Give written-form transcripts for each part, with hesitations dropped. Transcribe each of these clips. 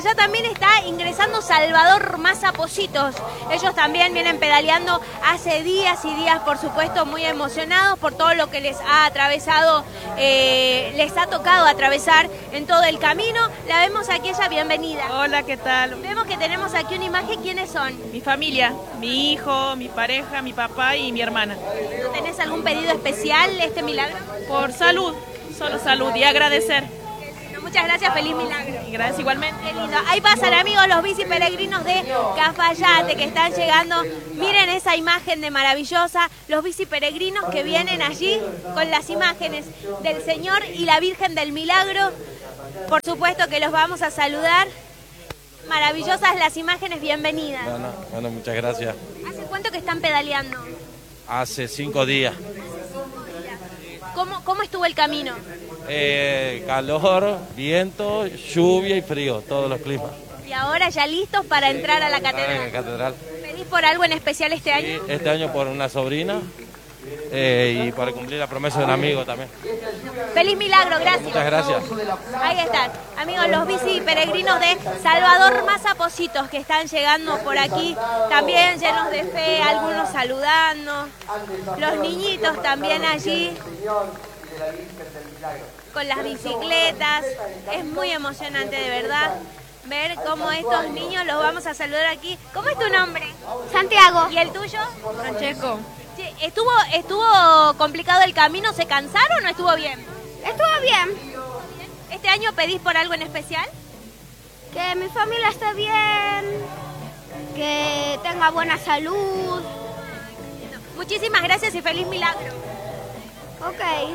allá también está ingresando Salvador Massa Positos. Ellos también vienen pedaleando hace días y días, por supuesto, muy emocionados por todo lo que les ha atravesado, les ha tocado atravesar en todo el camino. La vemos aquí, ella, bienvenida. Hola, ¿qué tal? Vemos que tenemos aquí una imagen. ¿Quiénes son? Mi familia, mi hijo, mi pareja, mi papá y mi hermana. ¿Tenés algún pedido especial este milagro? Por salud, solo salud y agradecer. Muchas gracias, feliz milagro. Y gracias igualmente. Qué lindo. Ahí pasan, amigos, los bici peregrinos de Cafayate que están llegando. Miren esa imagen de maravillosa. Los bici peregrinos que vienen allí con las imágenes del Señor y la Virgen del Milagro. Por supuesto que los vamos a saludar. Maravillosas las imágenes, bienvenidas. Bueno, muchas gracias. ¿Hace cuánto que están pedaleando? Hace 5 días. ¿Cómo estuvo el camino? Calor, viento, lluvia y frío, todos los climas. Y ahora ya listos para entrar a la catedral. ¿Pedís por algo en especial este año? Sí, este año por una sobrina y para cumplir la promesa de un amigo también. Feliz milagro, gracias. Muchas gracias. Ahí están, amigos, los bici peregrinos de Salvador Massa Positos que están llegando por aquí, también llenos de fe, algunos saludando, los niñitos también allí con las bicicletas. Es muy emocionante, de verdad, ver cómo estos niños los vamos a saludar aquí. ¿Cómo es tu nombre? Santiago. ¿Y el tuyo? Francesco. Sí, ¿estuvo complicado el camino? ¿Se cansaron o estuvo bien? Estuvo bien. ¿Este año pedís por algo en especial? Que mi familia esté bien, que tenga buena salud. Muchísimas gracias y feliz milagro. Ok.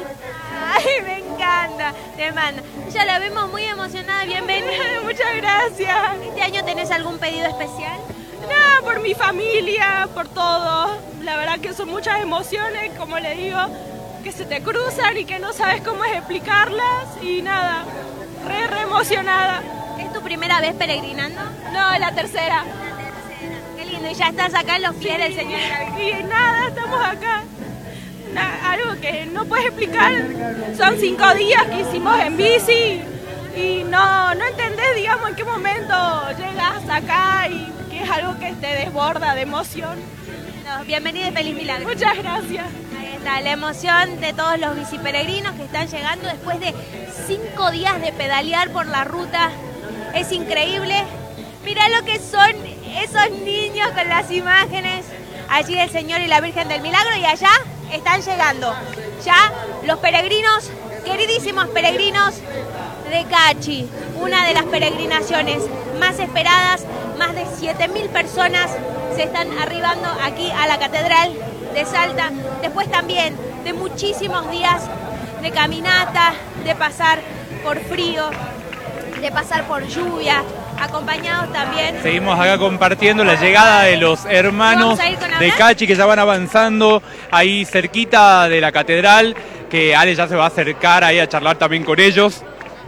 Ay, me encanta. Te mando. Ya la vemos muy emocionada. Bienvenida. Muchas gracias. ¿Este año tenés algún pedido especial? Nada, por mi familia, por todo. La verdad que son muchas emociones, como le digo, que se te cruzan y que no sabes cómo es explicarlas. Y nada, re emocionada. ¿Es tu primera vez peregrinando? No, es la tercera. Qué lindo. Y ya estás acá en los pies del Señor. Y nada, estamos acá. Algo que no puedes explicar. Son 5 días que hicimos en bici y no entendés, digamos, en qué momento llegas acá y que es algo que te desborda de emoción. No, bienvenida y feliz milagro. Muchas gracias. Ahí está la emoción de todos los biciperegrinos que están llegando después de 5 días de pedalear por la ruta. Es increíble. Mirá lo que son esos niños con las imágenes allí del Señor y la Virgen del Milagro, y allá están llegando ya los peregrinos, queridísimos peregrinos de Cachi, una de las peregrinaciones más esperadas. Más de 7.000 personas se están arribando aquí a la Catedral de Salta, después también de muchísimos días de caminata, de pasar por frío, de pasar por lluvia, acompañados también. Seguimos acá compartiendo la llegada de los hermanos de Cachi que ya van avanzando ahí cerquita de la catedral, que Ale ya se va a acercar ahí a charlar también con ellos.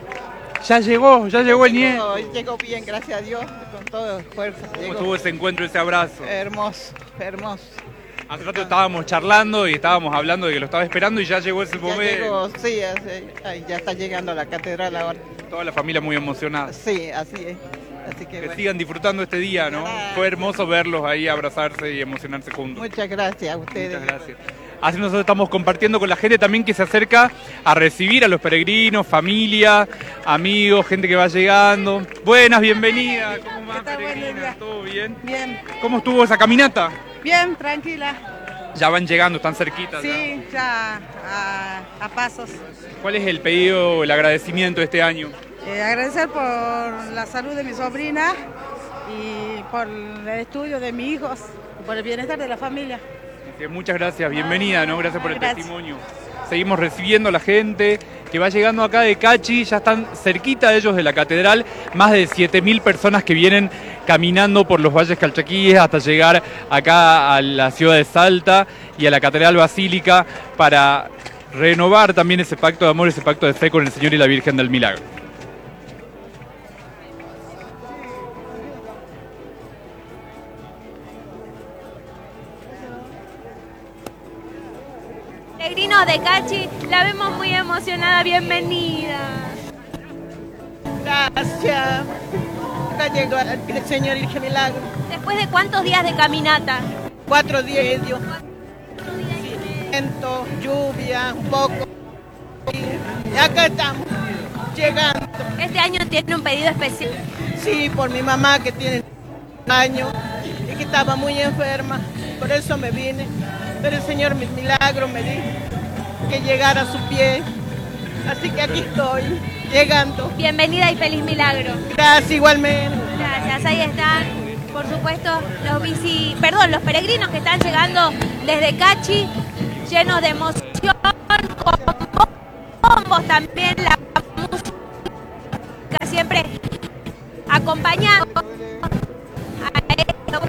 Ya llegó el nieto. Llegó bien, gracias a Dios, con toda fuerza. ¿Cómo estuvo ese encuentro, ese abrazo? Hermoso, hermoso. Hace rato estábamos charlando y estábamos hablando de que lo estaba esperando y ya llegó ese momento. Ya llegó, sí, ya está llegando a la catedral ahora. Toda la familia muy emocionada. Sí, así es. Así que bueno. Sigan disfrutando este día, ¿no? Fue hermoso verlos ahí abrazarse y emocionarse juntos. Muchas gracias a ustedes. Muchas gracias. Así nosotros estamos compartiendo con la gente también que se acerca a recibir a los peregrinos, familia, amigos, gente que va llegando. Buenas, bienvenida. ¿Cómo va, peregrina? ¿Todo bien? Bien. ¿Cómo estuvo esa caminata? Bien, tranquila. Ya van llegando, están cerquitas. Sí, ya a pasos. ¿Cuál es el pedido, el agradecimiento de este año? Agradecer por la salud de mi sobrina y por el estudio de mis hijos, por el bienestar de la familia. Muchas gracias, bienvenida, ¿no? Gracias por el testimonio. Seguimos recibiendo a la gente que va llegando acá de Cachi, ya están cerquita de ellos de la catedral, más de 7.000 personas que vienen caminando por los valles calchaquíes hasta llegar acá a la ciudad de Salta y a la catedral basílica para renovar también ese pacto de amor, ese pacto de fe con el Señor y la Virgen del Milagro. Peregrinos de Cachi, la vemos muy emocionada, bienvenida. Gracias. acá llegó el Señor Virgen Milagro. ¿Después de cuántos días de caminata? 4 días y medio. Viento, lluvia, un poco. Y acá estamos, llegando. ¿Este año tiene un pedido especial? Sí, por mi mamá que tiene un año y que estaba muy enferma. Por eso me vine. Pero el Señor Milagro me dijo que llegara a su pie. Así que aquí estoy, llegando. Bienvenida y feliz milagro. Gracias, igualmente. Gracias, ahí están, por supuesto, los peregrinos que están llegando desde Cachi, llenos de emoción, con bombos también, la música siempre acompañando a esto.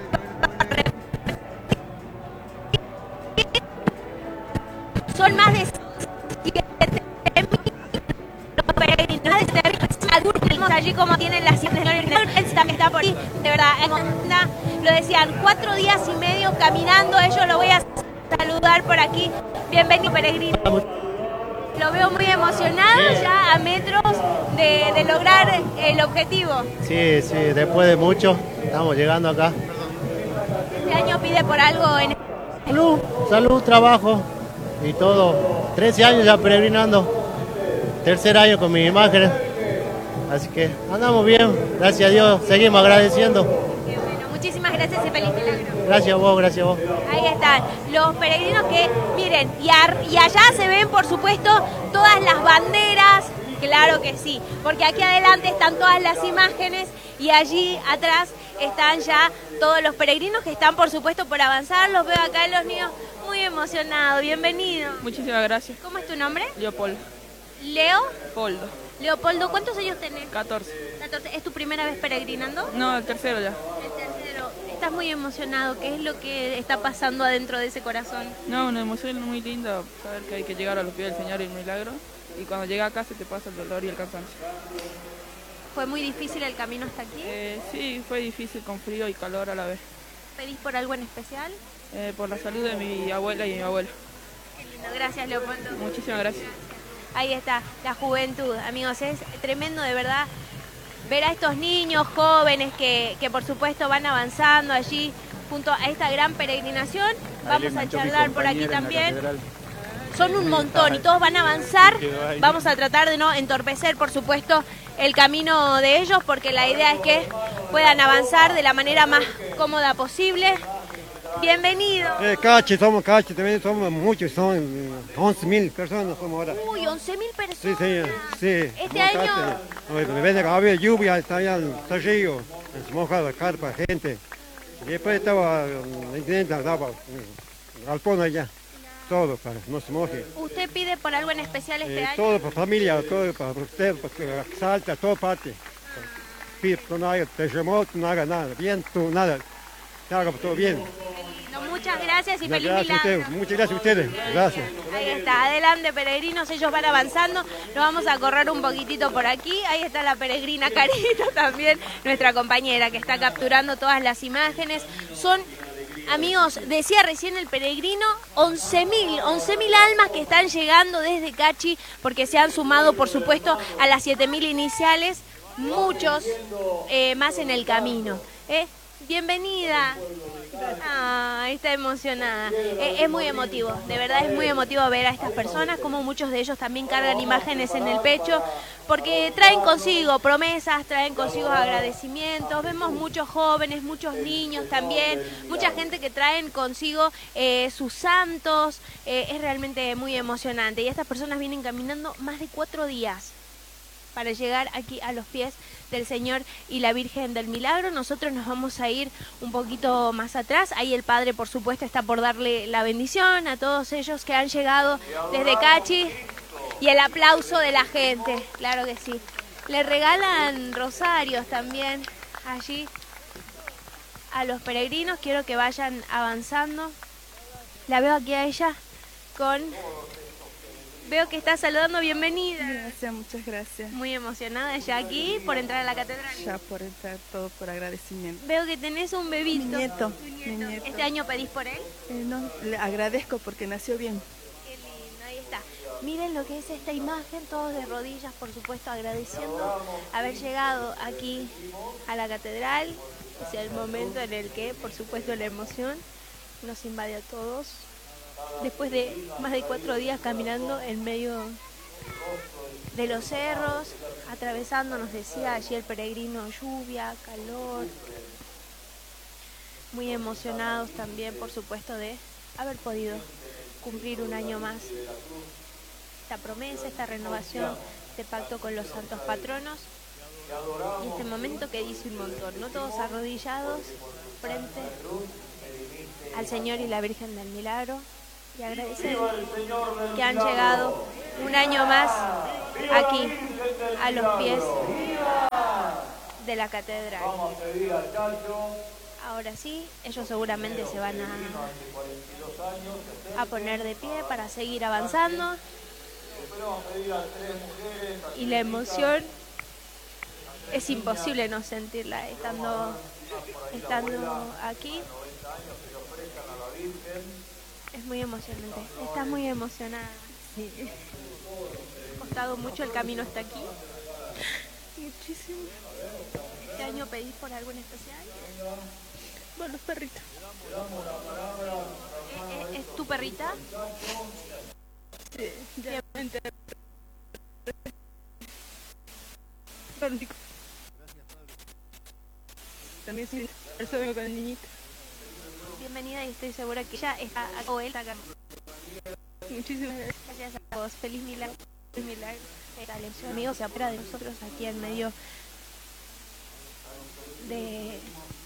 Son más de 7.000 los peregrinos, adultos allí como tienen las que está por ahí, de verdad, lo decían, 4 días y medio caminando, ellos lo voy a saludar por aquí. Bienvenido, peregrino. Lo veo muy emocionado, ya a metros de lograr el objetivo. Sí, después de mucho, estamos llegando acá. Este año pide por algo en... Salud, trabajo y todo. 13 años ya peregrinando, tercer año con mis imágenes. Así que andamos bien, gracias a Dios, seguimos agradeciendo. Qué bueno, muchísimas gracias y feliz milagro. Gracias a vos. Ahí están, los peregrinos que, miren, y allá se ven, por supuesto, todas las banderas, claro que sí, porque aquí adelante están todas las imágenes y allí atrás están ya todos los peregrinos que están, por supuesto, por avanzar. Los veo acá, los niños, muy emocionados, bienvenido. Muchísimas gracias. ¿Cómo es tu nombre? Leopoldo. Leopoldo, ¿cuántos años tenés? 14. 14. ¿Es tu primera vez peregrinando? No, el tercero ya. El tercero. Estás muy emocionado. ¿Qué es lo que está pasando adentro de ese corazón? No, una emoción muy linda, saber que hay que llegar a los pies del Señor y el milagro. Y cuando llega acá se te pasa el dolor y el cansancio. ¿Fue muy difícil el camino hasta aquí? Sí, fue difícil con frío y calor a la vez. ¿Pedís por algo en especial? Por la salud de mi abuela y mi abuelo. Qué lindo. Gracias, Leopoldo. Muchísimas gracias. Ahí está, la juventud, amigos, es tremendo de verdad ver a estos niños jóvenes que por supuesto van avanzando allí junto a esta gran peregrinación. Vamos a charlar por aquí también. Son un montón y todos van a avanzar. Vamos a tratar de no entorpecer, por supuesto, el camino de ellos, porque la idea es que puedan avanzar de la manera más cómoda posible. Bienvenido. Cachi, también somos muchos, son 11.000 personas somos ahora. Uy, 11.000 personas. Sí. Este año... Viene a haber lluvia, está allá en Sergio, se moja la carpa, gente. Y después estaba galpón allá, todo para que no se moje. ¿Usted pide por algo en especial este año? Todo para familia, todo para usted, para Salta, toda parte. Pide que no haya terremoto, no haga nada, viento, nada. Haga todo bien. Muchas gracias y feliz milagro. Muchas gracias a ustedes. Gracias. Ahí está, adelante peregrinos, ellos van avanzando. Nos vamos a correr un poquitito por aquí. Ahí está la peregrina Carita también, nuestra compañera que está capturando todas las imágenes. Son, amigos, decía recién el peregrino, 11.000 almas que están llegando desde Cachi, porque se han sumado, por supuesto, a las 7.000 iniciales, muchos más en el camino. Bienvenida. Está emocionada. Es muy emotivo, de verdad es muy emotivo ver a estas personas, como muchos de ellos también cargan imágenes en el pecho, porque traen consigo promesas, traen consigo agradecimientos. Vemos muchos jóvenes, muchos niños también, mucha gente que traen consigo sus santos. Es realmente muy emocionante y estas personas vienen caminando más de 4 días para llegar aquí a los pies del Señor y la Virgen del Milagro. Nosotros nos vamos a ir un poquito más atrás. Ahí el Padre, por supuesto, está por darle la bendición a todos ellos que han llegado desde Cachi y el aplauso de la gente, claro que sí. Le regalan rosarios también allí a los peregrinos. Quiero que vayan avanzando. La veo aquí a ella con... Veo que está saludando, bienvenida. Gracias, muchas gracias. Muy emocionada ya aquí por entrar a la catedral. Ya por entrar, todo por agradecimiento. Veo que tenés un bebito. Mi nieto. ¿Este año pedís por él? No, le agradezco porque nació bien. Qué lindo, ahí está. Miren lo que es esta imagen, todos de rodillas, por supuesto, agradeciendo haber llegado aquí a la catedral. Es el momento en el que, por supuesto, la emoción nos invade a todos. Después de más de 4 días caminando en medio de los cerros, atravesando, nos decía allí el peregrino, lluvia, calor. Muy emocionados también, por supuesto, de haber podido cumplir un año más esta promesa, esta renovación de pacto con los santos patronos. Y este momento que dice un montón, ¿no? Todos arrodillados frente al Señor y la Virgen del Milagro, y agradecer que han llegado un año más aquí, a los pies de la catedral. Ahora sí, ellos seguramente se van a poner de pie para seguir avanzando. Y la emoción es imposible no sentirla estando aquí. Es muy emocionante. Estás muy emocionada. Sí. ¿Ha costado mucho el camino hasta aquí? Muchísimo. ¿Este año pedís por algo en especial? Por los perritos. ¿Es tu perrita? Sí, ya me enteré. También sí, por eso vengo con el niñito. Bienvenida, y estoy segura que ella está acá, o él está acá. Muchísimas gracias. Gracias a vos. Feliz milagro. Feliz milagro. Amigos, se apura de nosotros aquí en medio de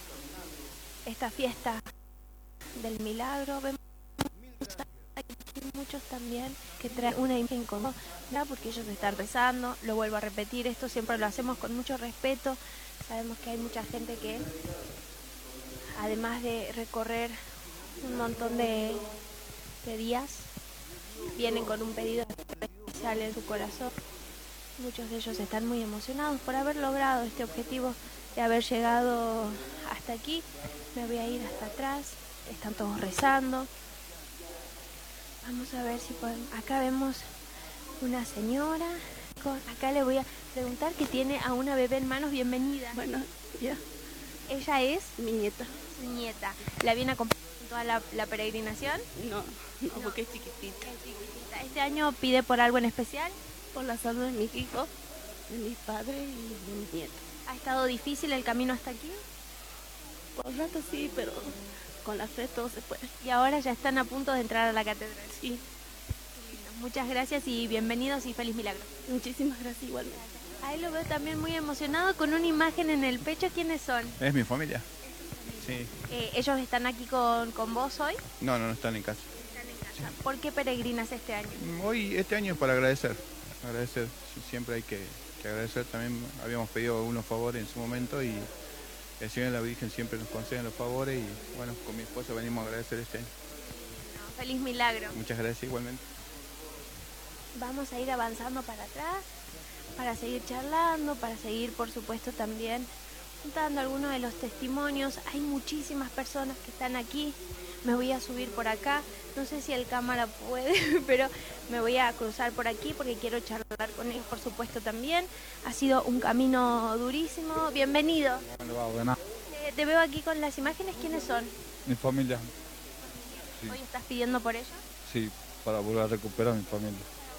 esta fiesta del milagro. Vemos aquí muchos también que traen una imagen con porque ellos están rezando. Lo vuelvo a repetir, esto siempre lo hacemos con mucho respeto. Sabemos que hay mucha gente que, además de recorrer un montón de días, vienen con un pedido especial en su corazón. Muchos de ellos están muy emocionados por haber logrado este objetivo de haber llegado hasta aquí. Me voy a ir hasta atrás. Están todos rezando. Vamos a ver si podemos. Acá vemos una señora. Acá le voy a preguntar que tiene a una bebé en manos. Bienvenida. Bueno, ya. Ella es Mi nieta. su nieta. ¿La viene a acompañar en toda la peregrinación? No, porque es chiquitita. Es chiquitita. ¿Este año pide por algo en especial? Por la salud de mis hijos, de mis padres y de mis nietos. ¿Ha estado difícil el camino hasta aquí? Por rato sí, pero con la fe todo se puede. Y ahora ya están a punto de entrar a la catedral. Sí. Muchas gracias y bienvenidos y feliz milagro. Muchísimas gracias igualmente. Ahí lo veo también muy emocionado con una imagen en el pecho. ¿Quiénes son? Es mi familia. Sí. ¿Ellos están aquí con vos hoy? No están en casa. Están en casa. ¿Por qué peregrinas este año? Este año es para agradecer. Agradecer, siempre hay que agradecer. También habíamos pedido algunos favores en su momento y el Señor y la Virgen siempre nos conceden los favores y bueno, con mi esposa venimos a agradecer este año. Feliz milagro. Muchas gracias igualmente. Vamos a ir avanzando para atrás, para seguir charlando, para seguir, por supuesto, también contando algunos de los testimonios. Hay muchísimas personas que están aquí. Me voy a subir por acá. No sé si el cámara puede, pero me voy a cruzar por aquí porque quiero charlar con ellos, por supuesto, también. Ha sido un camino durísimo. Bienvenido. Te veo aquí con las imágenes. ¿Quiénes son? Mi familia. Sí. ¿Hoy estás pidiendo por ellos? Sí, para volver a recuperar a mi familia.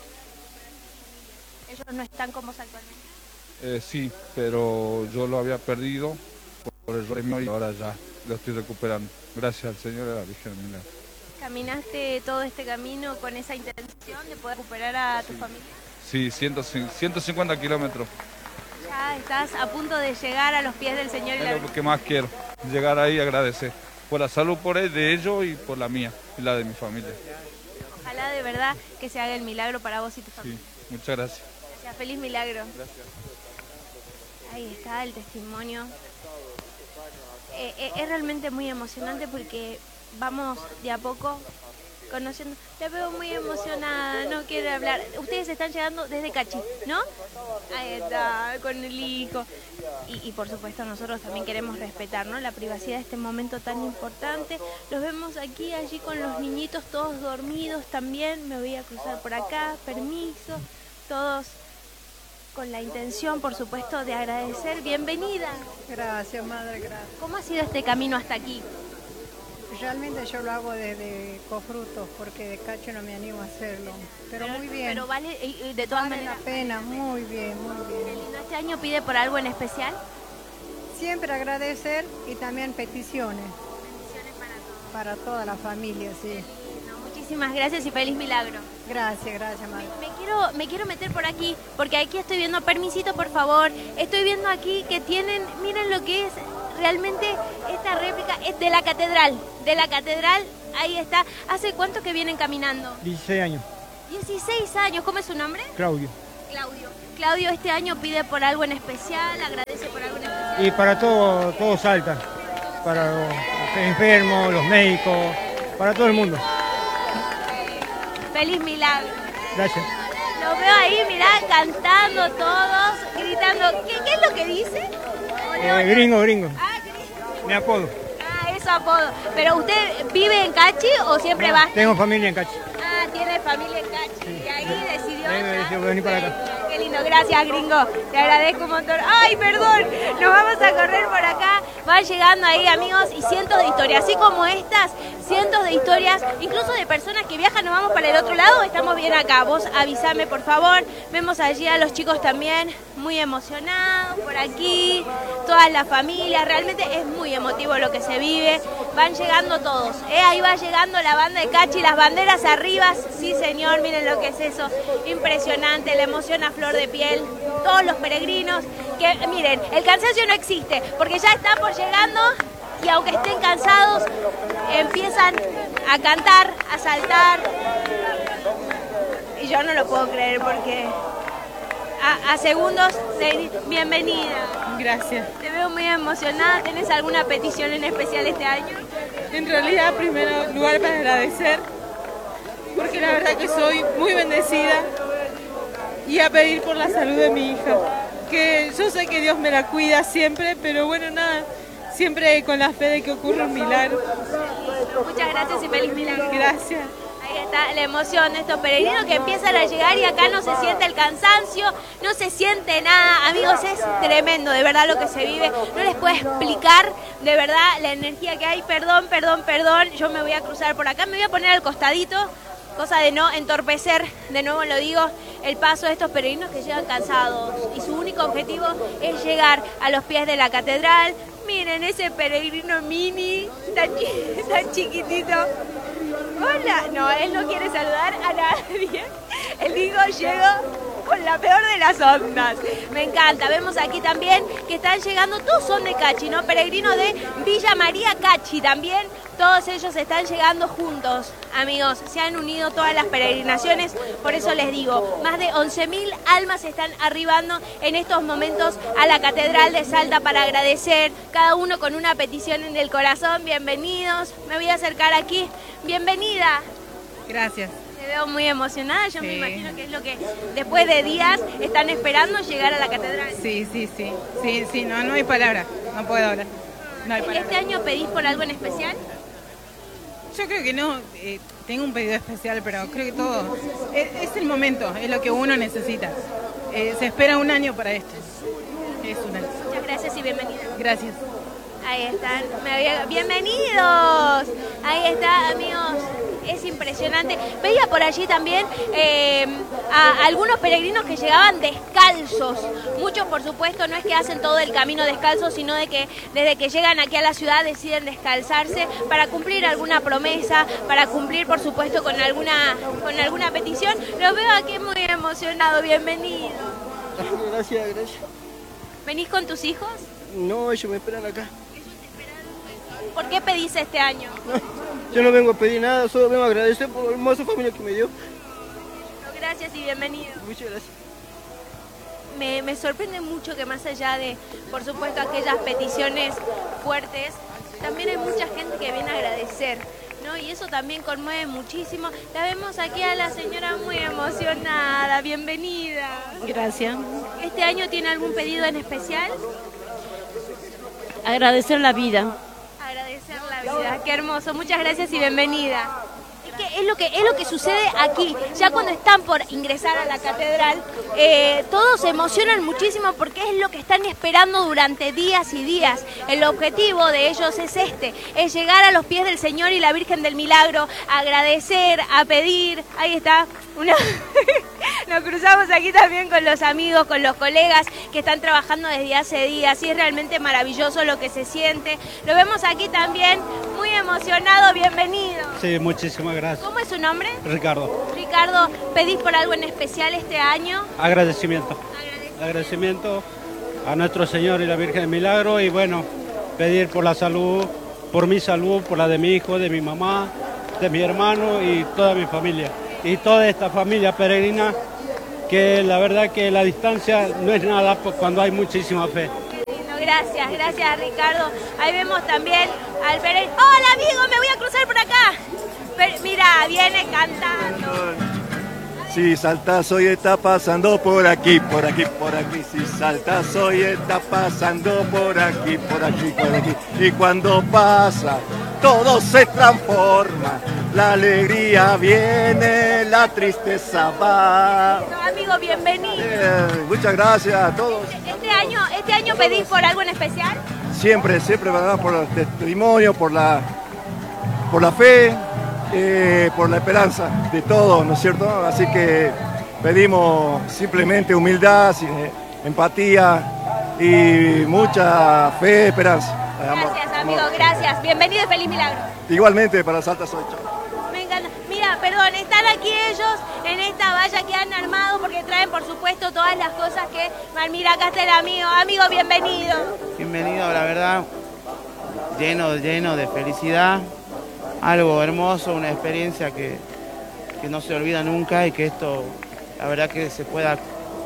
¿Ellos no están con vos actualmente? Sí, pero yo lo había perdido por el reino y ahora ya lo estoy recuperando. Gracias al Señor y a la Virgen del Milagro. ¿Caminaste todo este camino con esa intención de poder recuperar a tu familia? Sí, 150 kilómetros. Ya estás a punto de llegar a los pies del Señor y la Es Virgen. lo que más quiero, llegar ahí y agradecer. Por la salud de ellos y por la mía y la de mi familia. Ojalá de verdad que se haga el milagro para vos y tu familia. Sí, muchas gracias. Gracias, feliz milagro. Gracias. Ahí está el testimonio. Es realmente muy emocionante porque vamos de a poco conociendo. La veo muy emocionada, no quiere hablar. Ustedes están llegando desde Cachi, ¿no? Ahí está, con el hijo. Y por supuesto nosotros también queremos respetar, ¿no?, la privacidad de este momento tan importante. Los vemos aquí, allí con los niñitos todos dormidos también. Me voy a cruzar por acá, permiso. Todos con la intención, por supuesto, de agradecer. Bienvenida. Gracias, madre, gracias. ¿Cómo ha sido este camino hasta aquí? Realmente yo lo hago desde Cofrutos, porque de Cachi no me animo a hacerlo. Pero muy bien. Pero vale, de todas maneras. Vale la pena, muy bien, muy bien. ¿Este año pide por algo en especial? Siempre agradecer y también peticiones. Peticiones para toda la familia, sí. Muchísimas gracias y feliz milagro. Gracias, madre. Me quiero meter por aquí, porque aquí estoy viendo, permisito por favor, estoy viendo aquí que tienen, miren lo que es realmente esta réplica, es de la catedral, ahí está. ¿Hace cuánto que vienen caminando? 16 años. 16 años, ¿cómo es su nombre? Claudio. Claudio, este año pide por algo en especial, agradece por algo en especial. Y para todo Salta, para los enfermos, los médicos, para todo el mundo. Feliz milagro. Gracias. Los veo ahí, mirá, cantando todos, gritando. ¿Qué es lo que dice? Gringo. Ah, gringo. Mi apodo. Ah, es su apodo. ¿Pero usted vive en Cachi o siempre va? Tengo familia en Cachi. Ah, tiene familia en Cachi. Sí. Y ahí decidió venir para acá. Qué lindo, gracias gringo, te agradezco un montón. Ay, perdón, nos vamos a correr por acá. Van llegando ahí amigos y cientos de historias, así como estas, cientos de historias, incluso de personas que viajan. Nos vamos para el otro lado, estamos bien acá. Vos avísame por favor. Vemos allí a los chicos también muy emocionados por aquí, todas las familias, realmente es muy emotivo lo que se vive. Van llegando todos, ahí va llegando la banda de Cachi, las banderas arriba, sí señor, miren lo que es eso, impresionante, la emoción a flor de piel, todos los peregrinos, que miren, el cansancio no existe, porque ya estamos llegando y aunque estén cansados, empiezan a cantar, a saltar, y yo no lo puedo creer porque a segundos de bienvenida. Gracias. Te veo muy emocionada. ¿Tenés alguna petición en especial este año? En realidad, en primer lugar, para agradecer, porque la verdad que soy muy bendecida, y a pedir por la salud de mi hija, que yo sé que Dios me la cuida siempre, pero bueno, nada, siempre con la fe de que ocurre un milagro. Muchas gracias y feliz milagro. Gracias. Ahí está la emoción de estos peregrinos que empiezan a llegar y acá no se siente el cansancio, no se siente nada. Amigos, es tremendo, de verdad lo que se vive. No les puedo explicar de verdad la energía que hay. Perdón, yo me voy a cruzar por acá, me voy a poner al costadito, cosa de no entorpecer, de nuevo lo digo, el paso de estos peregrinos que llegan cansados y su único objetivo es llegar a los pies de la catedral. Miren ese peregrino mini, tan chiquitito. Hola, no, él no quiere saludar a nadie. El hijo llegó con la peor de las ondas. Me encanta. Vemos aquí también que están llegando, todos son de Cachi, ¿no? Peregrinos de Villa María Cachi también. Todos ellos están llegando juntos, amigos. Se han unido todas las peregrinaciones, por eso les digo, más de 11.000 almas están arribando en estos momentos a la Catedral de Salta para agradecer, cada uno con una petición en el corazón. Bienvenidos, me voy a acercar aquí. Bienvenida. Gracias. Te veo muy emocionada, yo me imagino que es lo que después de días están esperando llegar a la Catedral. Sí, no hay palabra, no puedo hablar. No hay palabra. ¿Este año pedís por algo en especial? Yo creo que no, tengo un pedido especial, pero creo que todo, es el momento, es lo que uno necesita. Se espera un año para esto. Es un año. Muchas gracias y bienvenidos. Gracias. Ahí están, bienvenidos. Ahí está, amigos, es impresionante. Veía por allí también a algunos peregrinos que llegaban descalzos. Muchos, por supuesto, no es que hacen todo el camino descalzos, sino de que desde que llegan aquí a la ciudad deciden descalzarse para cumplir alguna promesa, para cumplir, por supuesto, con alguna petición. Los veo aquí muy emocionados. Bienvenidos. Gracias. ¿Venís con tus hijos? No, ellos me esperan acá. ¿Por qué pedís este año? Yo no vengo a pedir nada, solo vengo a agradecer por la hermosa familia que me dio. Gracias y bienvenido. Muchas gracias. Me sorprende mucho que más allá de, por supuesto, aquellas peticiones fuertes, también hay mucha gente que viene a agradecer, ¿no? ¿no? Y eso también conmueve muchísimo. La vemos aquí a la señora muy emocionada. Bienvenida. Gracias. ¿Este año tiene algún pedido en especial? Agradecer la vida. Agradecer la vida. Qué hermoso. Muchas gracias y bienvenida. Es lo que sucede aquí, ya cuando están por ingresar a la catedral, todos se emocionan muchísimo porque es lo que están esperando durante días y días. El objetivo de ellos es es llegar a los pies del Señor y la Virgen del Milagro, a agradecer, a pedir. Ahí está, nos cruzamos aquí también con los amigos, con los colegas que están trabajando desde hace días y es realmente maravilloso lo que se siente. Lo vemos aquí también muy emocionado, bienvenido. Sí, muchísimas gracias. ¿Cómo es su nombre? Ricardo. Ricardo, ¿pedís por algo en especial este año? Agradecimiento. Agradecimiento a nuestro Señor y la Virgen del Milagro y bueno, pedir por la salud, por mi salud, por la de mi hijo, de mi mamá, de mi hermano y toda mi familia. Y toda esta familia peregrina, que la verdad que la distancia no es nada cuando hay muchísima fe. Gracias, gracias Ricardo. Ahí vemos también al peregrino. ¡Hola amigo! Me voy a cruzar por acá. Mira, viene cantando. Si saltas hoy está pasando por aquí, por aquí, por aquí. Si saltas hoy está pasando por aquí, por aquí, por aquí. Y cuando pasa, todo se transforma. La alegría viene, la tristeza va. Amigo, bienvenido. Muchas gracias a todos. ¿Este año pedís por algo en especial? Siempre, ¿verdad? Por el testimonio, por la fe, por la esperanza de todos, ¿no es cierto? Así que pedimos simplemente humildad, empatía y mucha fe, esperanza. Gracias, amigo, gracias. Bienvenido y feliz milagro. Igualmente para Salta Soy. Me encanta. Mira, perdón, están aquí ellos en esta valla que han armado porque traen, por supuesto, todas las cosas que... Mira, acá está el amigo. Amigo, bienvenido. Bienvenido, la verdad, lleno de felicidad. Algo hermoso, una experiencia que no se olvida nunca y que esto, la verdad que se pueda,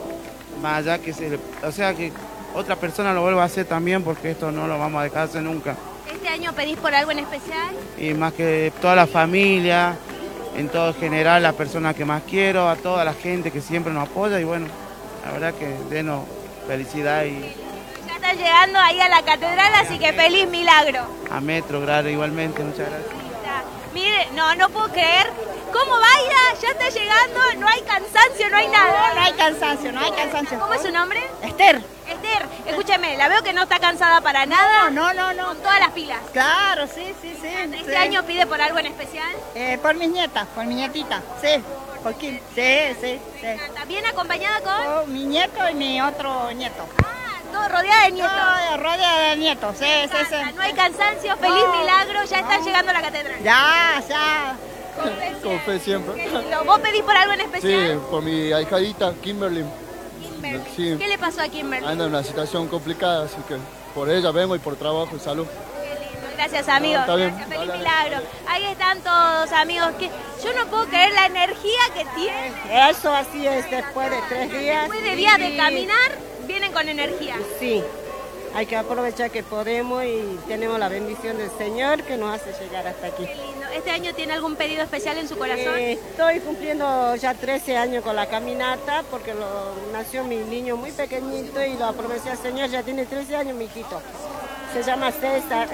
más allá que que otra persona lo vuelva a hacer también, porque esto no lo vamos a dejar hacer nunca. ¿Este año pedís por algo en especial? Y más que toda la familia, en todo general, las personas que más quiero, a toda la gente que siempre nos apoya y bueno, la verdad que lleno felicidad y... Ya están llegando ahí a la catedral, así que feliz milagro. A metro, claro, igualmente, muchas gracias. Mire, no puedo creer. ¿Cómo baila? Ya está llegando, no hay cansancio, no hay nada. No hay cansancio, no hay cansancio. ¿Cómo es su nombre? Esther. Esther, escúcheme, la veo que no está cansada para nada. No. Con todas las pilas. Claro, sí. ¿Este año pide por algo en especial? Por mis nietas, por mi nietita, sí. ¿Por quién? Sí. ¿Bien acompañada con? Con mi nieto y mi otro nieto. Todo rodeada de nietos. Todo rodeada de nietos, sí. No hay cansancio, feliz milagro, ya están llegando a la catedral. Ya. Con fe siempre. ¿Vos pedís por algo en especial? Sí, por mi ahijadita, Kimberly. Sí. ¿Qué le pasó a Kimberly? Anda en una situación complicada, así que por ella vengo y por trabajo y salud. Gracias, amigos. Está bien. Gracias, feliz milagro. Ahí están todos, amigos. Que yo no puedo creer la energía que tienen. Eso así es, después de 3 días. Después de días de caminar, vienen con energía. Sí, hay que aprovechar que podemos y tenemos la bendición del Señor que nos hace llegar hasta aquí. Qué lindo. ¿Este año tiene algún pedido especial en su corazón? Estoy cumpliendo ya 13 años con la caminata porque nació mi niño muy pequeñito y lo aproveché al Señor, ya tiene 13 años mi hijito. Se llama César.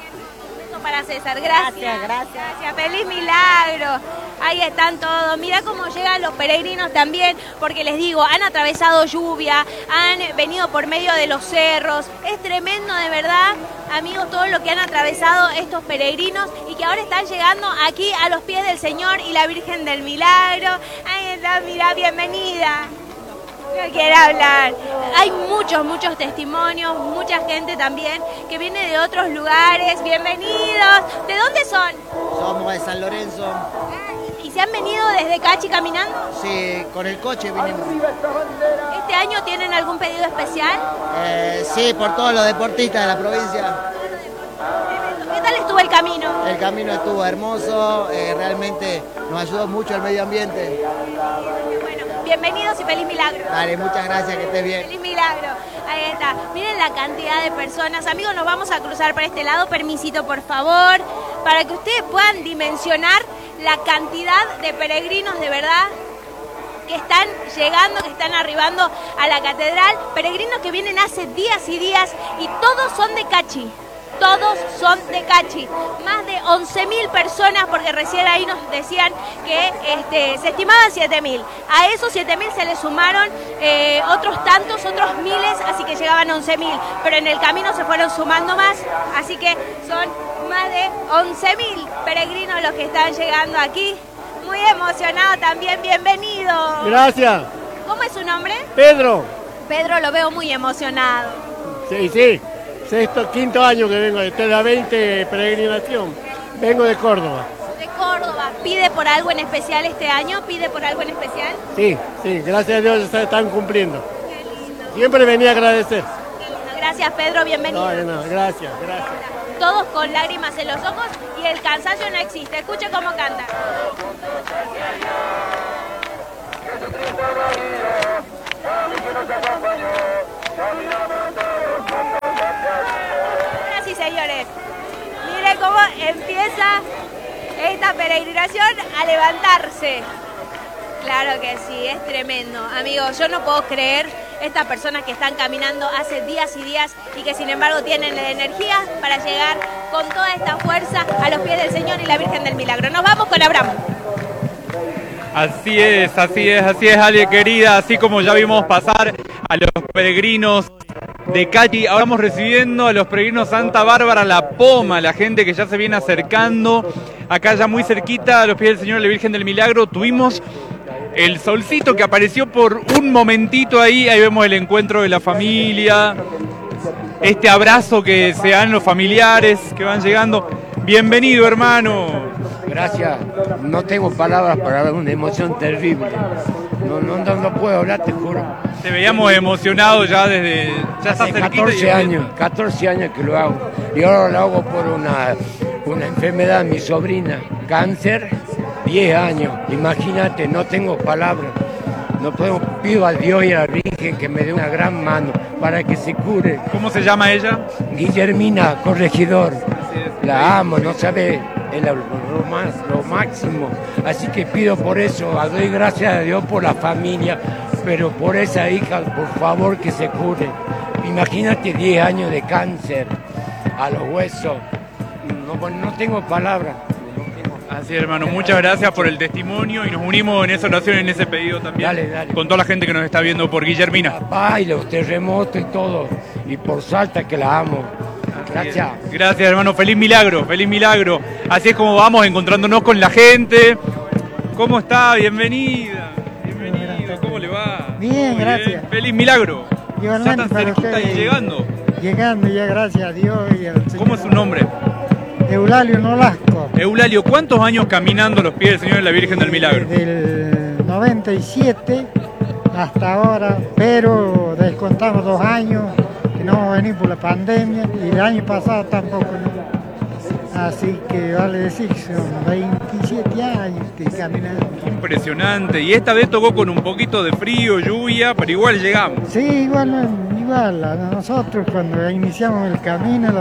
Para César, gracias. Feliz milagro. Ahí están todos. Mira cómo llegan los peregrinos también, porque les digo, han atravesado lluvia, han venido por medio de los cerros. Es tremendo, de verdad, amigos, todo lo que han atravesado estos peregrinos y que ahora están llegando aquí a los pies del Señor y la Virgen del Milagro. Ahí está, mira, bienvenida. No quiere hablar. Hay muchos testimonios, mucha gente también que viene de otros lugares. Bienvenidos. ¿De dónde son? Somos de San Lorenzo. ¿Y se han venido desde Cachi caminando? Sí, con el coche vinimos. ¿Este año tienen algún pedido especial? Sí, por todos los deportistas de la provincia. ¿Qué tal estuvo el camino? El camino estuvo hermoso, realmente nos ayudó mucho el medio ambiente. Bueno, bienvenidos y feliz milagro. Dale, muchas gracias, que estés bien. Feliz milagro. Ahí está. Miren la cantidad de personas. Amigos, nos vamos a cruzar por este lado. Permisito, por favor. para que ustedes puedan dimensionar la cantidad de peregrinos de verdad que están llegando, que están arribando a la catedral, peregrinos que vienen hace días y días y todos son de Cachi. Todos son de Cachi, más de 11.000 personas, porque recién ahí nos decían que se estimaban 7.000. A esos 7.000 se le sumaron otros tantos, otros miles, así que llegaban 11.000. Pero en el camino se fueron sumando más, así que son más de 11.000 peregrinos los que están llegando aquí. Muy emocionado también, bienvenido. Gracias. ¿Cómo es su nombre? Pedro. Pedro, lo veo muy emocionado. Sí, sí. Quinto año que vengo, desde la 20 peregrinación. Vengo de Córdoba. De Córdoba. ¿Pide por algo en especial este año? ¿Pide por algo en especial? Sí, sí, gracias a Dios se están cumpliendo. Qué lindo. Siempre venía a agradecer. Qué lindo. Gracias, Pedro, bienvenido. No, gracias, gracias. Todos con lágrimas en los ojos y el cansancio no existe. Escuche cómo canta. Señoras y señores, mire cómo empieza esta peregrinación a levantarse. Claro que sí, es tremendo. Amigos, yo no puedo creer estas personas que están caminando hace días y días y que sin embargo tienen la energía para llegar con toda esta fuerza a los pies del Señor y la Virgen del Milagro. Nos vamos con Abraham. Así es, Ale querida, así como ya vimos pasar a los peregrinos de Cachi, ahora vamos recibiendo a los peregrinos Santa Bárbara La Poma, la gente que ya se viene acercando, acá ya muy cerquita a los pies del Señor y la Virgen del Milagro. Tuvimos el solcito que apareció por un momentito ahí vemos el encuentro de la familia, este abrazo que se dan los familiares que van llegando. Bienvenido, hermano. Gracias, no tengo palabras para dar una emoción terrible. No puedo hablar, te juro. Te veíamos emocionado ya desde... Ya hace 14 años que lo hago. Y ahora lo hago por una enfermedad, mi sobrina, cáncer, 10 años. Imagínate, no tengo palabras. No puedo, pido a Dios y a la Virgen que me dé una gran mano para que se cure. ¿Cómo se llama ella? Guillermina Corregidor. La amo, no sabe, es lo máximo. Así que pido por eso, doy gracias a Dios por la familia, pero por esa hija, por favor, que se cure. Imagínate 10 años de cáncer a los huesos. No tengo palabras. Así es, hermano, muchas gracias por el testimonio y nos unimos en esa oración, en ese pedido también. Dale. Con toda la gente que nos está viendo por Guillermina. Papá y los terremotos y todo, y por Salta, que la amo. Gracias. Gracias, hermano, feliz milagro. Así es como vamos encontrándonos con la gente. ¿Cómo está? Bienvenida. ¿Cómo le va? Bien, gracias. Feliz milagro. Ya están cerquita y llegando. Llegando ya, gracias a Dios y al Señor. ¿Cómo es su nombre? Eulalio Nolasco. Eulalio, ¿cuántos años caminando a los pies del Señor y la Virgen del Milagro? Desde el 97 hasta ahora, pero descontamos 2 años que no venimos por la pandemia y el año pasado tampoco no. Así que vale decir que son 27 años que caminamos. Impresionante. Y esta vez tocó con un poquito de frío, lluvia, pero igual llegamos. Sí, igual a nosotros cuando iniciamos el camino,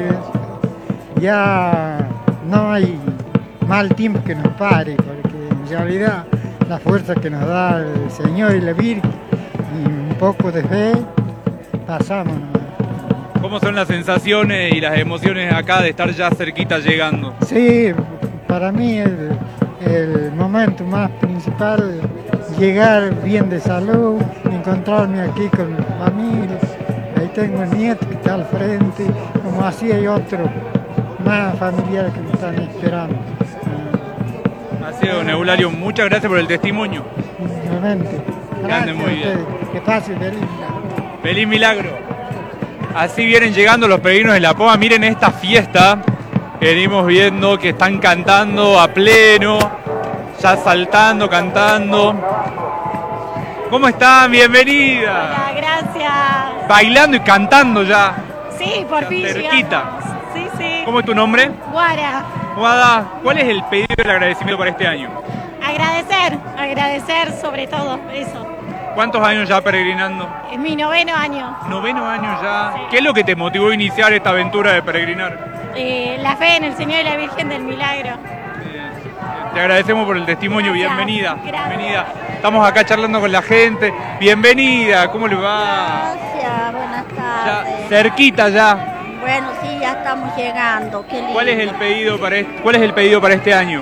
ya no hay mal tiempo que nos pare, porque en realidad la fuerza que nos da el Señor y la Virgen y un poco de fe, pasamos. ¿Cómo son las sensaciones y las emociones acá de estar ya cerquita llegando? Sí, para mí el momento más principal, llegar bien de salud, encontrarme aquí con mi familia. Ahí tengo el nieto que está al frente, como así hay otro más familiares que me están esperando. Así es, don Eulalio, muchas gracias por el testimonio. Nuevamente. Gracias muy bien. Que pase feliz milagro. Feliz milagro. Así vienen llegando los peregrinos de La Poma. Miren esta fiesta que venimos viendo, que están cantando a pleno, ya saltando, cantando. ¿Cómo están? Bienvenida. Hola, gracias. Bailando y cantando ya. Sí, por fin cerquita. Sí. ¿Cómo es tu nombre? Guara. Guada, ¿cuál es el pedido y el agradecimiento para este año? Agradecer sobre todo eso. ¿Cuántos años ya peregrinando? Es mi 9º año. 9º año ya. Sí. ¿Qué es lo que te motivó a iniciar esta aventura de peregrinar? La fe en el Señor y la Virgen del Milagro. Te agradecemos por el testimonio, Gracias. bienvenida. Gracias. Bienvenida. Estamos acá charlando con la gente. Bienvenida, ¿cómo le va? Gracias, buenas tardes. Cerquita ya. Bueno, sí, ya estamos llegando. Qué lindo. ¿Cuál es el pedido para este año?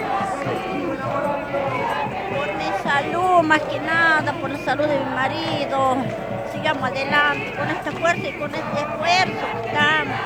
Por mi salud, más que nada, por la salud de mi marido. Sigamos adelante con esta fuerza y con este esfuerzo que estamos.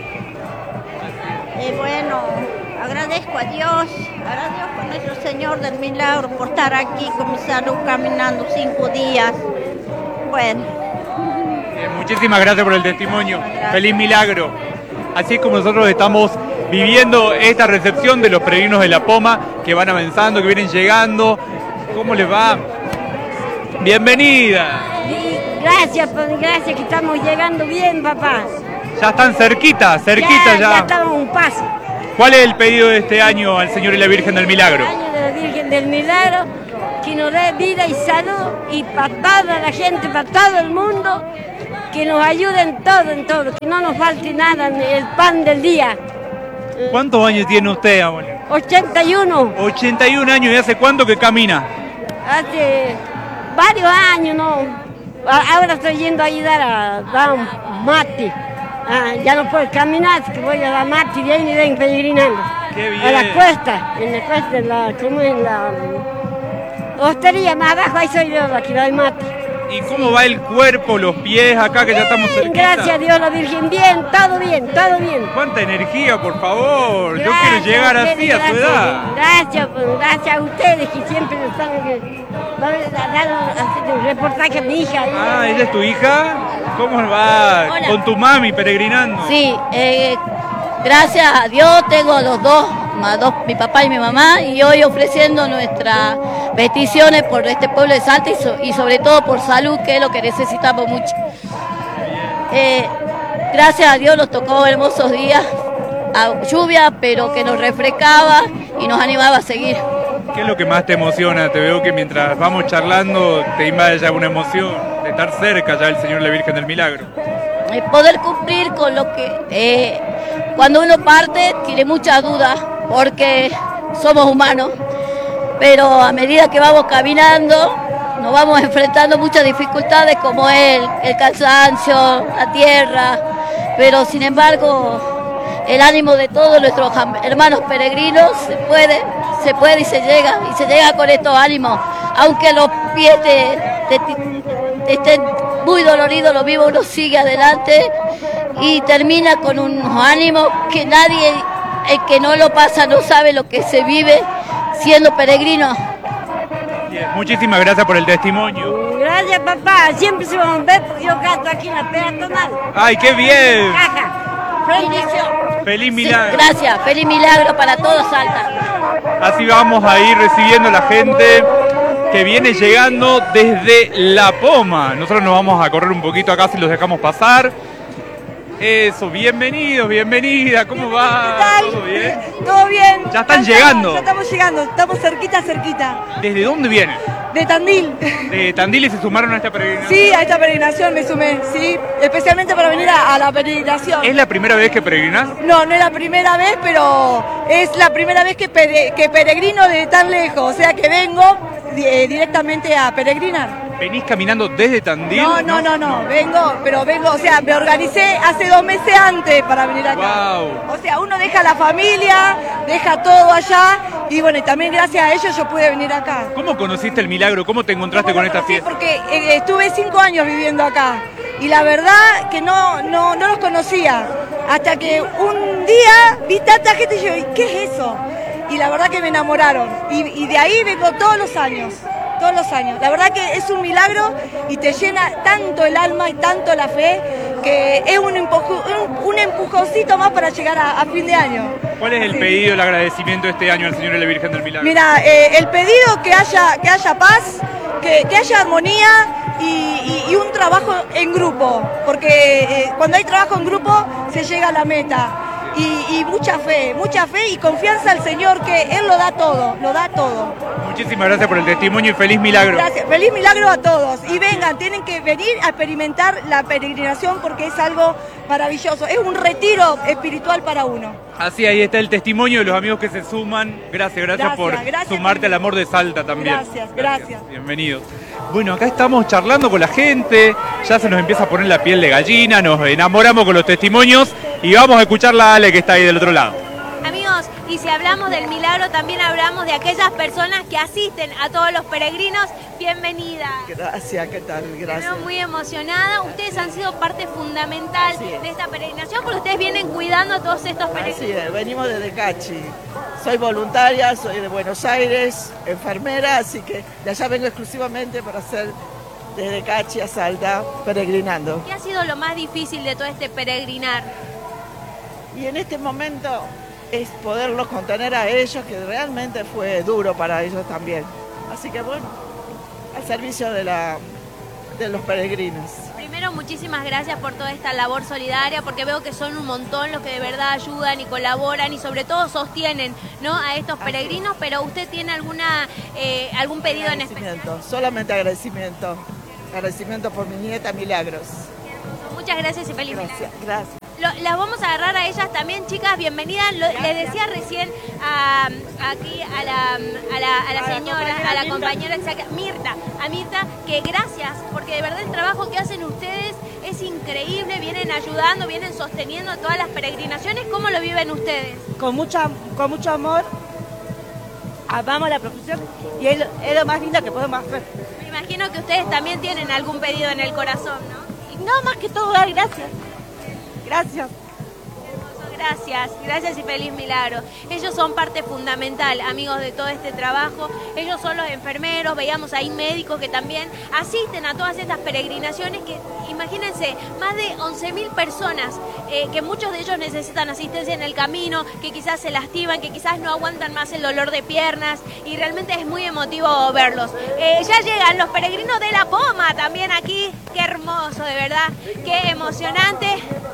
Bueno, agradezco a Dios con nuestro Señor del Milagro por estar aquí con mi salud caminando 5 días. Bueno. Muchísimas gracias por el testimonio. Feliz milagro. Así es como nosotros estamos viviendo esta recepción de los peregrinos de La Poma que van avanzando, que vienen llegando. ¿Cómo les va? Bienvenida. Gracias, que estamos llegando bien, papá. Ya están cerquita ya. Ya estamos a un paso. ¿Cuál es el pedido de este año al Señor y la Virgen del Milagro? El año de la Virgen del Milagro, que nos dé vida y salud, y para toda la gente, para todo el mundo, que nos ayude en todo, que no nos falte nada, el pan del día. ¿Cuántos años tiene usted, abuelo? 81. 81 años, ¿y hace cuánto que camina? Hace varios años, ¿no? Ahora estoy yendo a ayudar a dar un mate. Ya no puedo caminar, que voy a dar mate y de ahí me ven peregrinando. Qué bien. A la cuesta, en la hostería más abajo, ahí soy yo la que doy mate. ¿Y cómo va el cuerpo, los pies acá que ya estamos cerquita? Gracias a Dios, la Virgen, bien, todo bien, todo bien. ¿Cuánta energía, por favor? Gracias, yo quiero llegar así a su edad. Gracias a ustedes que siempre nos están dando un reportaje a mi hija. ¿Ella es tu hija? ¿Cómo va? Hola. ¿Con tu mami peregrinando? Sí, gracias a Dios tengo los dos, mi papá y mi mamá, y hoy ofreciendo nuestras peticiones por este pueblo de Salta y sobre todo por salud, que es lo que necesitamos mucho. Gracias a Dios nos tocó hermosos días, a lluvia, pero que nos refrescaba y nos animaba a seguir. ¿Qué es lo que más te emociona? Te veo que mientras vamos charlando te invade ya una emoción de estar cerca ya del Señor y la Virgen del Milagro. Poder cumplir con lo que cuando uno parte tiene muchas dudas porque somos humanos, pero a medida que vamos caminando nos vamos enfrentando muchas dificultades como el cansancio, la tierra, pero sin embargo el ánimo de todos nuestros hermanos peregrinos se puede y se llega con estos ánimos, aunque los pies estén muy doloridos, lo mismo uno sigue adelante y termina con unos ánimos que nadie, el que no lo pasa no sabe lo que se vive siendo peregrino. Bien, muchísimas gracias por el testimonio. Gracias, papá, siempre se van a ver porque yo gasto aquí en la peatonal. ¡Ay, qué bien! Feliz milagro. Sí, gracias, feliz milagro para todos Salta. Así vamos a ir recibiendo a la gente que viene llegando desde La Poma. Nosotros nos vamos a correr un poquito acá si los dejamos pasar. Eso, bienvenidos, bienvenida, ¿cómo va? ¿Qué tal? ¿Todo bien? ¿Todo bien? ¿Ya están llegando? Ya estamos llegando, estamos cerquita. ¿Desde dónde vienen? De Tandil. ¿De Tandil y se sumaron a esta peregrinación? Sí, a esta peregrinación me sumé, sí, especialmente para venir a la peregrinación. ¿Es la primera vez que peregrinás? No, no es la primera vez, pero es la primera vez que peregrino de tan lejos, o sea que vengo directamente a peregrinar. ¿Venís caminando desde Tandil? No, vengo, o sea, me organicé hace 2 meses antes para venir acá. Wow. O sea, uno deja la familia, deja todo allá, y bueno, y también gracias a ellos yo pude venir acá. ¿Cómo conociste el milagro? ¿Cómo te encontraste con esta fiesta? Porque estuve 5 años viviendo acá, y la verdad que no los conocía, hasta que un día vi tanta gente y yo, ¿qué es eso? Y la verdad que me enamoraron, y de ahí vengo todos los años. La verdad que es un milagro y te llena tanto el alma y tanto la fe que es un empujoncito más para llegar a fin de año. ¿Cuál es el pedido, el agradecimiento este año al Señor y la Virgen del Milagro? Mira, el pedido que haya paz, que haya armonía y un trabajo en grupo, porque cuando hay trabajo en grupo se llega a la meta. y mucha fe y confianza al Señor, que Él lo da todo, lo da todo. Muchísimas gracias por el testimonio y feliz milagro. Gracias, feliz milagro a todos. Y vengan, tienen que venir a experimentar la peregrinación porque es algo maravilloso, es un retiro espiritual para uno. Así, ahí está el testimonio de los amigos que se suman. Gracias por sumarte al amor de Salta también. Gracias. Bienvenidos. Bueno, acá estamos charlando con la gente, ya se nos empieza a poner la piel de gallina, nos enamoramos con los testimonios y vamos a escuchar a Ale que está ahí del otro lado. Amigos, y si hablamos del milagro, también hablamos de aquellas personas que asisten a todos los peregrinos. Bienvenida. Gracias, ¿qué tal? Gracias. Estoy muy emocionada. Ustedes han sido parte fundamental de esta peregrinación porque ustedes vienen cuidando a todos estos peregrinos. Así es, venimos desde Cachi. Soy voluntaria, soy de Buenos Aires, enfermera, así que de allá vengo exclusivamente para hacer desde Cachi a Salta, peregrinando. ¿Qué ha sido lo más difícil de todo este peregrinar? Y en este momento es poderlos contener a ellos, que realmente fue duro para ellos también. Así que bueno, al servicio de los peregrinos. Primero, muchísimas gracias por toda esta labor solidaria, porque veo que son un montón los que de verdad ayudan y colaboran y sobre todo sostienen, ¿no?, a estos peregrinos. Pero ¿usted tiene algún pedido en especial? Solamente agradecimiento. Agradecimiento por mi nieta Milagros. Muchas gracias y feliz milagro. Gracias. Las vamos a agarrar a ellas también, chicas, bienvenidas. Les decía recién aquí a la señora, a la compañera exacta, a Mirta, que gracias, porque de verdad el trabajo que hacen ustedes es increíble, vienen ayudando, vienen sosteniendo todas las peregrinaciones. ¿Cómo lo viven ustedes? Con mucho amor, amamos la profesión y es lo más lindo que podemos hacer. Me imagino que ustedes también tienen algún pedido en el corazón, ¿no? No, más que todo dar gracias. Gracias. Gracias y feliz milagro. Ellos son parte fundamental, amigos, de todo este trabajo. Ellos son los enfermeros, veíamos ahí médicos que también asisten a todas estas peregrinaciones que, imagínense, más de 11.000 personas, que muchos de ellos necesitan asistencia en el camino, que quizás se lastiman, que quizás no aguantan más el dolor de piernas y realmente es muy emotivo verlos. Ya llegan los peregrinos de La Poma también aquí. Qué hermoso, de verdad, qué emocionante.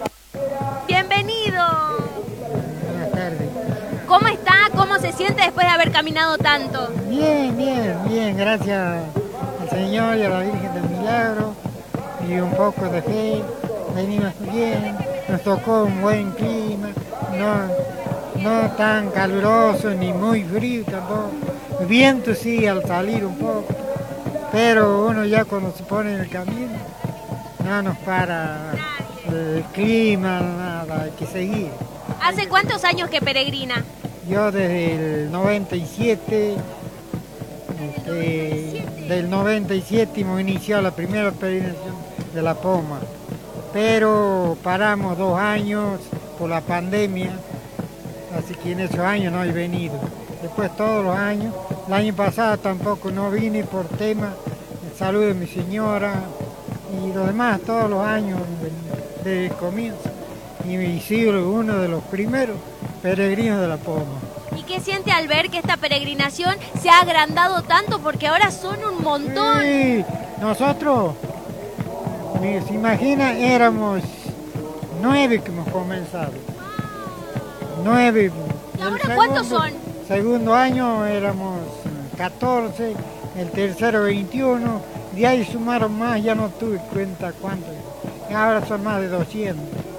Bienvenido. Buenas tardes. ¿Cómo está? ¿Cómo se siente después de haber caminado tanto? Bien, gracias al Señor y a la Virgen del Milagro y un poco de fe. Venimos bien, nos tocó un buen clima, no tan caluroso ni muy frío tampoco. El viento sí al salir un poco, pero uno ya cuando se pone en el camino no nos para el clima, nada, hay que seguir. ¿Hace cuántos años que peregrina? Yo desde el 97, del 97 hemos iniciado la primera peregrinación de La Poma, pero paramos 2 años por la pandemia, así que en esos años no he venido. Después todos los años, el año pasado tampoco no vine por tema de salud de mi señora y los demás todos los años desde el comienzo. Y me hicieron uno de los primeros peregrinos de La Poma. ¿Y qué siente al ver que esta peregrinación se ha agrandado tanto? Porque ahora son un montón. Sí, nosotros, se imagina, éramos 9 que hemos comenzado. 9. ¿Y ahora cuántos son? Segundo año éramos 14, el tercero 21, de ahí sumaron más, ya no tuve cuenta cuántos. Ahora son más de 200.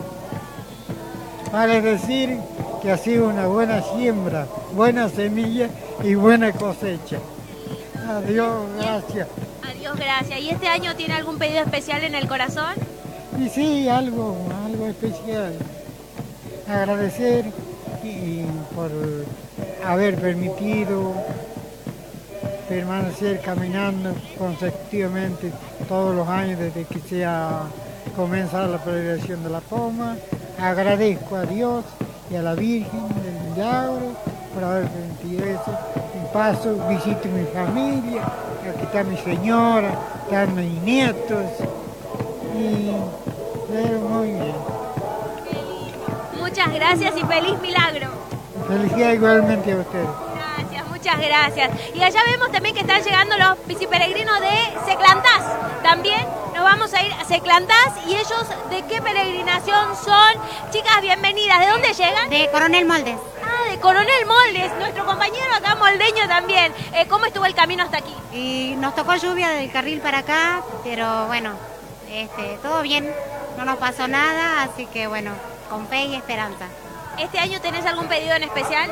Vale decir que ha sido una buena siembra, buena semilla y buena cosecha. Adiós, gracias. Adiós, gracias. ¿Y este año tiene algún pedido especial en el corazón? Y sí, algo especial. Agradecer por haber permitido permanecer caminando consecutivamente todos los años desde que se ha comenzado la peregrinación de La Poma. Agradezco a Dios y a la Virgen del Milagro por haber permitido eso. En paso visito mi familia, aquí está mi señora, están mis nietos y pero muy bien. Muchas gracias y feliz milagro. Felicidad igualmente a ustedes. Gracias, muchas gracias. Y allá vemos también que están llegando los biciperegrinos de Seclantás. También nos vamos vamos a ir a Seclantás. ¿Y ellos de qué peregrinación son? Chicas, bienvenidas. ¿De dónde llegan? De Coronel Moldes. Ah, de Coronel Moldes. Nuestro compañero acá moldeño también. ¿Cómo estuvo el camino hasta aquí? Y nos tocó lluvia del carril para acá, pero bueno, todo bien. No nos pasó nada, así que bueno, con fe y esperanza. ¿Este año tenés algún pedido en especial?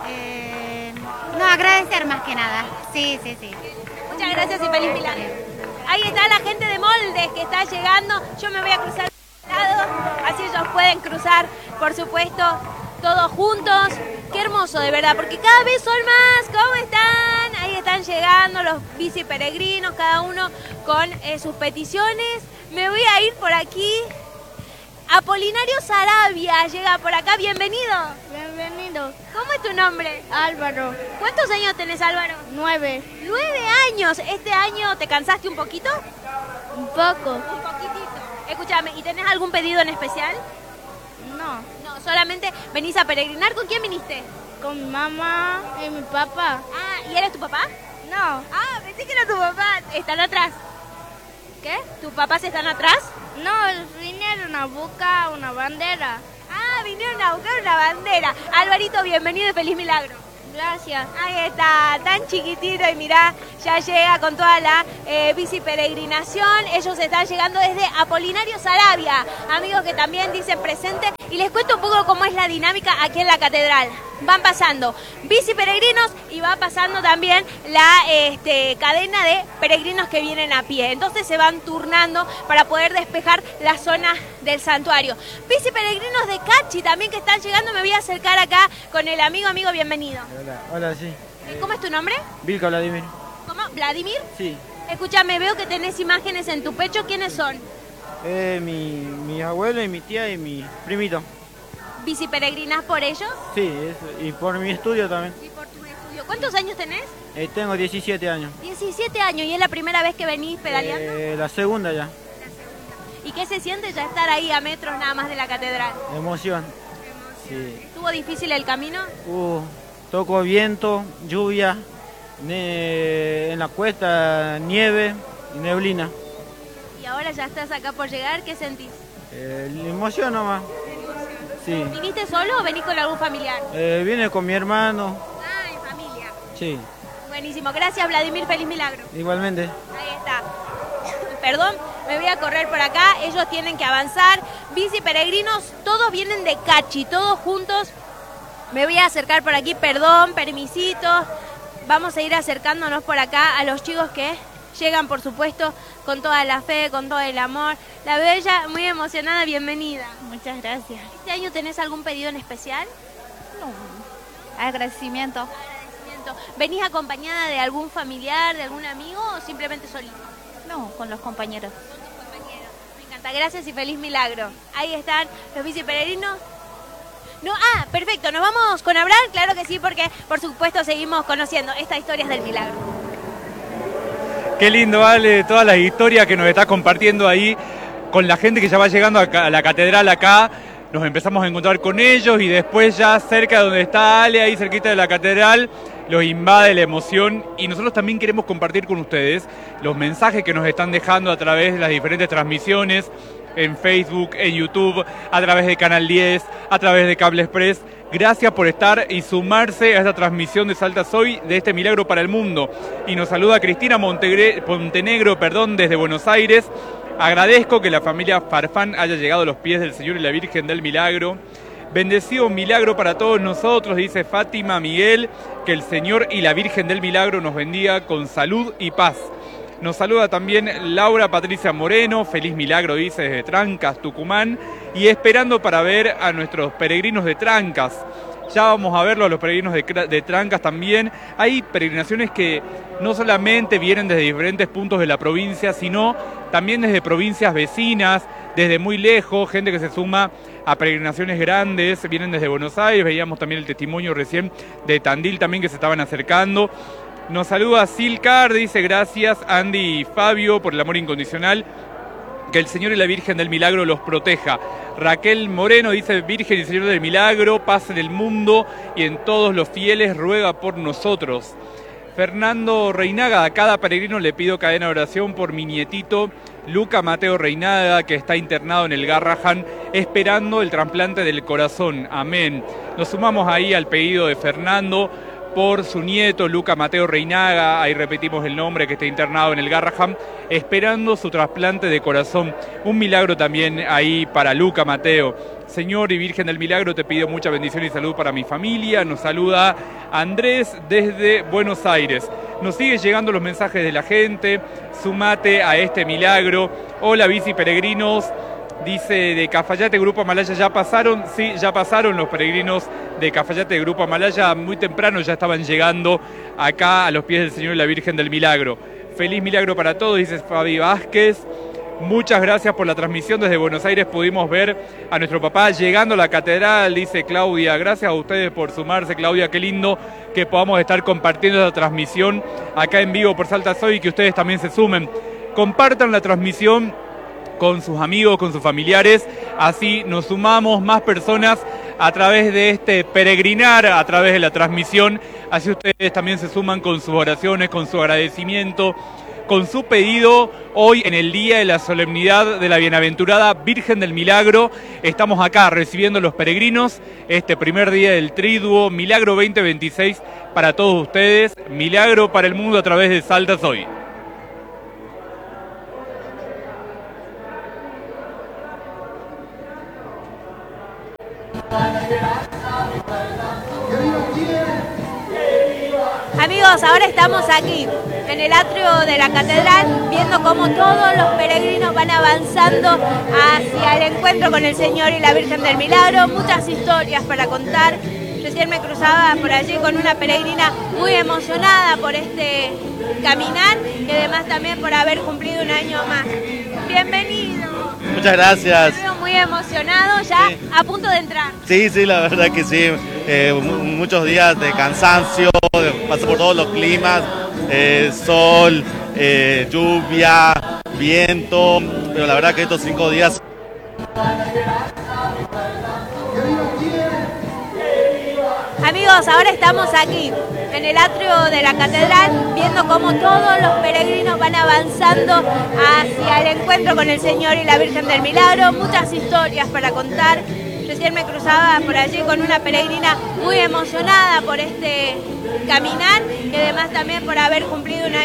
No, agradecer más que nada. Sí. Muchas gracias y feliz milagro. Ahí está la gente de Moldes que está llegando. Yo me voy a cruzar de lado, así ellos pueden cruzar, por supuesto, todos juntos. Qué hermoso, de verdad, porque cada vez son más. ¿Cómo están? Ahí están llegando los bici peregrinos, cada uno con sus peticiones. Me voy a ir por aquí. Apolinario Sarabia llega por acá. Bienvenido. Bienvenido. ¿Cómo es tu nombre? Álvaro. ¿Cuántos años tenés, Álvaro? 9. 9 años. ¿Este año te cansaste un poquito? Un poco. Un poquitito. Escúchame, ¿y tenés algún pedido en especial? No, solamente venís a peregrinar. ¿Con quién viniste? Con mi mamá y mi papá. Ah, ¿y eres tu papá? No. Ah, pensé que era tu papá. ¿Están atrás? ¿Qué? ¿Tus papás están atrás? No, vinieron a buscar una bandera. Ah, vinieron a buscar una bandera. Alvarito, bienvenido y feliz milagro. Gracias. Ahí está, tan chiquitito y mirá, ya llega con toda la bici peregrinación. Ellos están llegando desde Apolinario Sarabia. Amigos que también dicen presente. Y les cuento un poco cómo es la dinámica aquí en la catedral. Van pasando bici peregrinos y va pasando también la cadena de peregrinos que vienen a pie. Entonces se van turnando para poder despejar la zona del santuario. Bici peregrinos de Cachi también que están llegando. Me voy a acercar acá con el amigo, bienvenido. Hola, sí. ¿Cómo es tu nombre? Vilca Vladimir. ¿Cómo? ¿Vladimir? Sí. Escúchame, veo que tenés imágenes en tu pecho. ¿Quiénes son? Mi abuelo y mi tía y mi primito. ¿Bici peregrinas por ellos? Sí, y por mi estudio también. Y por tu estudio. ¿Cuántos años tenés? Tengo 17 años. 17 años. ¿Y es la primera vez que venís pedaleando? La segunda ya. ¿Y qué se siente ya estar ahí a metros nada más de la catedral? Emoción. Sí. ¿Estuvo difícil el camino? Tocó viento, lluvia, en la cuesta nieve y neblina. Y ahora ya estás acá por llegar, ¿qué sentís? Emoción nomás. Sí. ¿Viniste solo o venís con algún familiar? Vine con mi hermano. Ah, en familia. Sí. Buenísimo, gracias Vladimir, feliz milagro. Igualmente. Ahí está. Perdón, me voy a correr por acá, ellos tienen que avanzar. Bici peregrinos, todos vienen de Cachi, todos juntos. Me voy a acercar por aquí, perdón, permisito. Vamos a ir acercándonos por acá a los chicos que llegan, por supuesto, con toda la fe, con todo el amor. La veo ella muy emocionada, bienvenida. Muchas gracias. ¿Este año tenés algún pedido en especial? No. Agradecimiento. ¿Venís acompañada de algún familiar, de algún amigo o simplemente solito? No, con los compañeros. Con tus compañeros. Me encanta, gracias y feliz milagro. Ahí están los bici peregrinos. No, perfecto, ¿nos vamos con Abraham? Claro que sí, porque por supuesto seguimos conociendo estas historias del milagro. Qué lindo, Ale, todas las historias que nos estás compartiendo ahí con la gente que ya va llegando a la catedral acá. Nos empezamos a encontrar con ellos y después ya cerca de donde está Ale, ahí cerquita de la catedral, los invade la emoción y nosotros también queremos compartir con ustedes los mensajes que nos están dejando a través de las diferentes transmisiones en Facebook, en YouTube, a través de Canal 10, a través de Cable Express. Gracias por estar y sumarse a esta transmisión de Salta Soy, de este milagro para el mundo. Y nos saluda Cristina Montenegro, desde Buenos Aires. Agradezco que la familia Farfán haya llegado a los pies del Señor y la Virgen del Milagro. Bendecido milagro para todos nosotros, dice Fátima Miguel, que el Señor y la Virgen del Milagro nos bendiga con salud y paz. Nos saluda también Laura Patricia Moreno, feliz milagro, dice, desde Trancas, Tucumán, y esperando para ver a nuestros peregrinos de Trancas. Ya vamos a verlo a los peregrinos de Trancas también. Hay peregrinaciones que no solamente vienen desde diferentes puntos de la provincia, sino también desde provincias vecinas, desde muy lejos, gente que se suma a peregrinaciones grandes, vienen desde Buenos Aires, veíamos también el testimonio recién de Tandil también que se estaban acercando. Nos saluda Silcar, dice gracias Andy y Fabio por el amor incondicional, que el Señor y la Virgen del Milagro los proteja. Raquel Moreno dice Virgen y Señor del Milagro, paz en el mundo y en todos los fieles, ruega por nosotros. Fernando Reinaga, a cada peregrino le pido cadena de oración por mi nietito Luca Mateo Reinaga, que está internado en el Garrahan esperando el trasplante del corazón. Amén. Nos sumamos ahí al pedido de Fernando por su nieto Luca Mateo Reinaga, ahí repetimos el nombre, que está internado en el Garrahan, esperando su trasplante de corazón. Un milagro también ahí para Luca Mateo. Señor y Virgen del Milagro, te pido mucha bendición y salud para mi familia. Nos saluda Andrés desde Buenos Aires. Nos sigue llegando los mensajes de la gente. Sumate a este milagro. Hola, bici peregrinos. Dice de Cafayate, Grupo Amalaya, ¿ya pasaron? Sí, ya pasaron los peregrinos de Cafayate, Grupo Amalaya. Muy temprano ya estaban llegando acá a los pies del Señor y la Virgen del Milagro. Feliz milagro para todos, dice Fabi Vázquez. Muchas gracias por la transmisión desde Buenos Aires. Pudimos ver a nuestro papá llegando a la catedral, dice Claudia. Gracias a ustedes por sumarse, Claudia. Qué lindo que podamos estar compartiendo esta transmisión acá en vivo por Salta Soy y que ustedes también se sumen. Compartan la transmisión con sus amigos, con sus familiares. Así nos sumamos más personas a través de este peregrinar, a través de la transmisión. Así ustedes también se suman con sus oraciones, con su agradecimiento, con su pedido. Hoy, en el día de la solemnidad de la Bienaventurada Virgen del Milagro, estamos acá recibiendo a los peregrinos, este primer día del Triduo, Milagro 2026 para todos ustedes, milagro para el mundo a través de Salta Soy. Amigos, ahora estamos aquí, en el atrio de la catedral, viendo cómo todos los peregrinos van avanzando hacia el encuentro con el Señor y la Virgen del Milagro. Muchas historias para contar. Recién me cruzaba por allí con una peregrina muy emocionada por este caminar y además también por haber cumplido un año más. Bienvenido. Muchas gracias. Me veo muy emocionado, ya sí. A punto de entrar. Sí, la verdad que sí. Muchos días de cansancio, paso por todos los climas, sol, lluvia, viento, pero la verdad que estos 5 días... Amigos, ahora estamos aquí, en el atrio de la catedral, viendo cómo todos los peregrinos van avanzando hacia el encuentro con el Señor y la Virgen del Milagro. Muchas historias para contar. Recién me cruzaba por allí con una peregrina muy emocionada por este caminar y además también por haber cumplido un año.